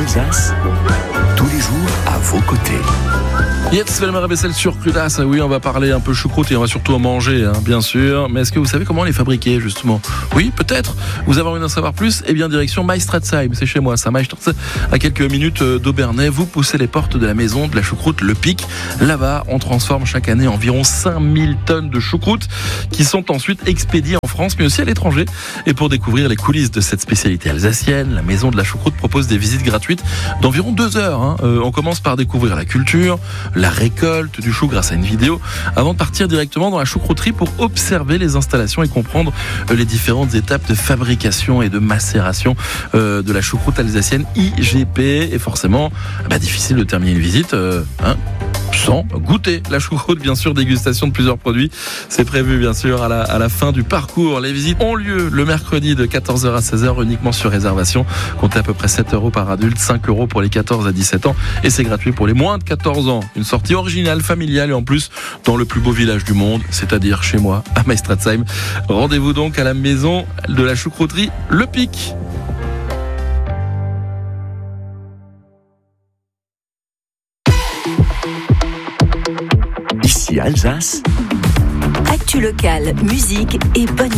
Alsace, tous les jours à vos côtés. Jetzt Velmer Bessel sur Cludas. Oui, on va parler un peu choucroute et on va surtout en manger, bien sûr. Mais est-ce que vous savez comment les fabriquer, justement? Oui, peut-être. Vous avez envie d'en savoir plus? Eh bien, direction Meistratzheim. C'est chez moi, ça. Meistratzheim, à quelques minutes d'Aubernais. Vous poussez les portes de la maison de la choucroute Le Pic. Là-bas, on transforme chaque année environ 5000 tonnes de choucroute qui sont ensuite expédiées en France, mais aussi à l'étranger. Et pour découvrir les coulisses de cette spécialité alsacienne, la maison de la choucroute propose des visites gratuites d'environ 2 heures. On commence par découvrir la culture, la récolte du chou grâce à une vidéo, avant de partir directement dans la choucrouterie pour observer les installations et comprendre les différentes étapes de fabrication et de macération de la choucroute alsacienne IGP. Et forcément, difficile de terminer une visite sans goûter la choucroute. Bien sûr, dégustation de plusieurs produits. C'est prévu, bien sûr, à la fin du parcours. Les visites ont lieu le mercredi de 14h à 16h, uniquement sur réservation. Comptez à peu près 7 € par adulte, 5 € pour les 14 à 17 ans. Et c'est gratuit pour les moins de 14 ans. Une sortie originale, familiale et en plus dans le plus beau village du monde, c'est-à-dire chez moi, à Meistratzheim. Rendez-vous donc à la maison de la choucrouterie Le Pic. Ici Alsace. Actu locale, musique et bonne